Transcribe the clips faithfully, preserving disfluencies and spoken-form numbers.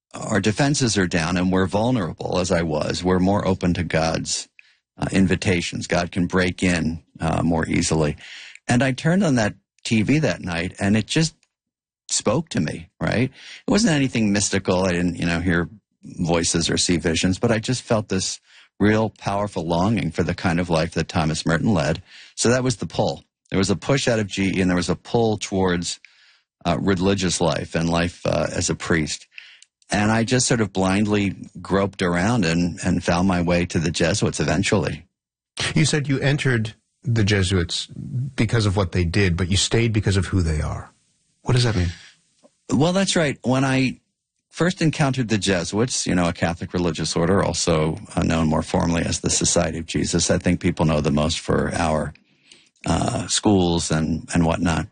our defenses are down and we're vulnerable, as I was, we're more open to God's uh, invitations. God can break in uh, more easily. And I turned on that T V that night, and it just spoke to me, right? It wasn't anything mystical. I didn't, you know, hear voices or see visions, but I just felt this real powerful longing for the kind of life that Thomas Merton led. So that was the pull. There was a push out of G E, and there was a pull towards uh, religious life and life uh, as a priest. And I just sort of blindly groped around and, and found my way to the Jesuits eventually. You said you entered the Jesuits because of what they did, but you stayed because of who they are. What does that mean? Well, that's right. When I first encountered the Jesuits, you know, a Catholic religious order, also known more formally as the Society of Jesus, I think people know the most for our uh, schools and, and whatnot.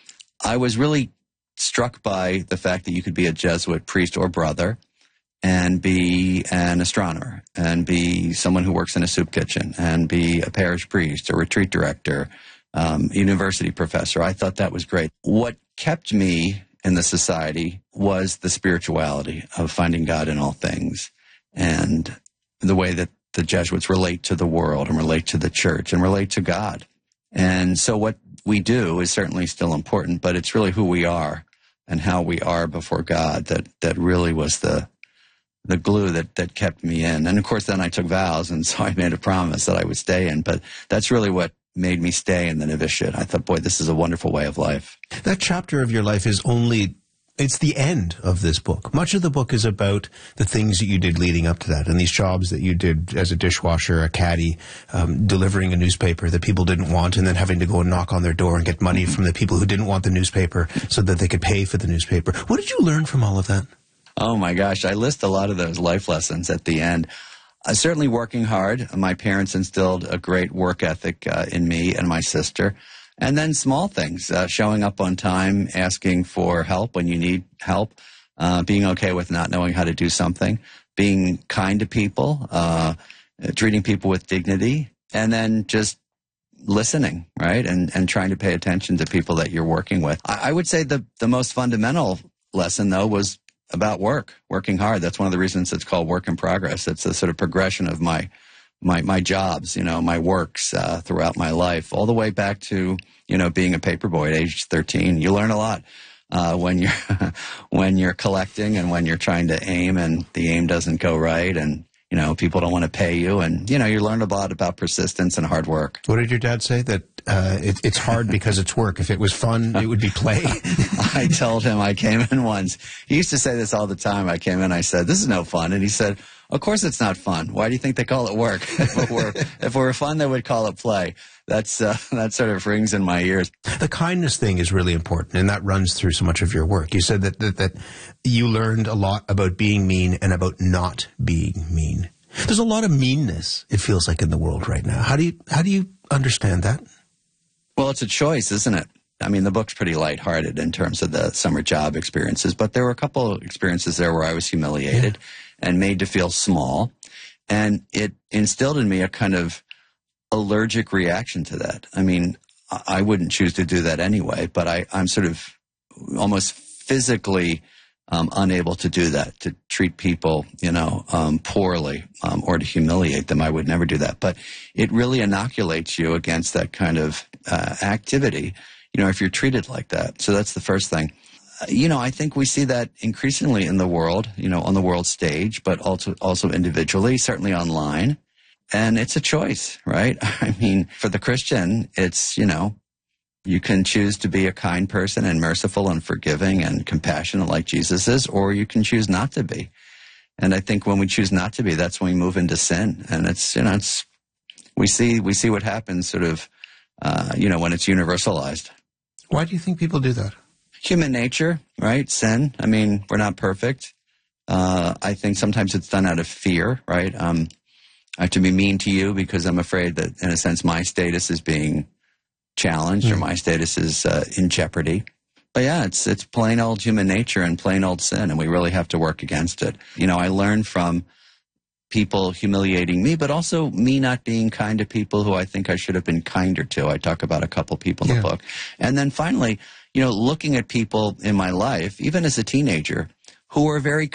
I was really struck by the fact that you could be a Jesuit priest or brother and be an astronomer and be someone who works in a soup kitchen and be a parish priest, a retreat director, um, university professor. I thought that was great. What kept me in the society was the spirituality of finding God in all things and the way that the Jesuits relate to the world and relate to the church and relate to God. And so what we do is certainly still important, but it's really who we are and how we are before God that, that really was the the glue that, that kept me in. And of course, then I took vows, and so I made a promise that I would stay in. But that's really what made me stay in the novitiate. I thought, boy, this is a wonderful way of life. That chapter of your life is only, it's the end of this book. Much of the book is about the things that you did leading up to that and these jobs that you did as a dishwasher, a caddy, um, delivering a newspaper that people didn't want, and then having to go and knock on their door and get money from the people who didn't want the newspaper so that they could pay for the newspaper. What did you learn from all of that? Oh, my gosh. I list a lot of those life lessons at the end. Uh, certainly working hard. My parents instilled a great work ethic uh, in me and my sister. And then small things, uh, showing up on time, asking for help when you need help, uh, being okay with not knowing how to do something, being kind to people, uh, treating people with dignity, and then just listening, right, and, and trying to pay attention to people that you're working with. I, I would say the, the most fundamental lesson, though, was about work, working hard. That's one of the reasons it's called Work in Progress. It's a sort of progression of my my my jobs, you know, my works uh, throughout my life, all the way back to, you know, being a paperboy at age thirteen. You learn a lot uh, when you're when you're collecting and when you're trying to aim and the aim doesn't go right, and you know, people don't want to pay you, and you know, you learn a lot about persistence and hard work. What did your dad say? That uh, it, it's hard because it's work. If it was fun, it would be play. I told him, I came in once. He used to say this all the time. I came in, I said, "This is no fun," and he said, "Of course it's not fun. Why do you think they call it work? If it were, if it were fun, they would call it play." That's uh, that sort of rings in my ears. The kindness thing is really important, and that runs through so much of your work. You said that, that, that you learned a lot about being mean and about not being mean. There's a lot of meanness, it feels like, in the world right now. How do you how do you understand that? Well, it's a choice, isn't it? I mean, the book's pretty lighthearted in terms of the summer job experiences, but there were a couple of experiences there where I was humiliated yeah. and made to feel small, and it instilled in me a kind of allergic reaction to that. I mean, I wouldn't choose to do that anyway, but I, I'm sort of almost physically um, unable to do that, to treat people, you know, um, poorly um, or to humiliate them. I would never do that. But it really inoculates you against that kind of uh, activity, you know, if you're treated like that. So that's the first thing. Uh, you know, I think we see that increasingly in the world, you know, on the world stage, but also also individually, certainly online. And it's a choice, right? I mean, for the Christian, it's, you know, you can choose to be a kind person and merciful and forgiving and compassionate like Jesus is, or you can choose not to be. And I think when we choose not to be, that's when we move into sin. And it's, you know, it's, we see, we see what happens sort of, uh, you know, when it's universalized. Why do you think people do that? Human nature, right? Sin. I mean, we're not perfect. Uh, I think sometimes it's done out of fear, right? Um, I have to be mean to you because I'm afraid that, in a sense, my status is being challenged mm. or my status is uh, in jeopardy. But yeah, it's it's plain old human nature and plain old sin, and we really have to work against it. You know, I learned from people humiliating me, but also me not being kind to people who I think I should have been kinder to. I talk about a couple people in yeah. the book. And then finally, you know, looking at people in my life, even as a teenager, who were very